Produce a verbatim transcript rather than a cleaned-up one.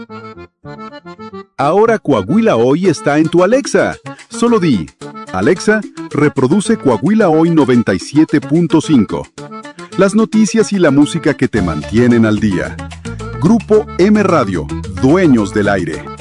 Ahora Coahuila Hoy está en tu Alexa. Solo di, Alexa, reproduce Coahuila Hoy noventa y siete punto cinco. Las noticias y la música que te mantienen al día. Grupo M Radio, dueños del aire.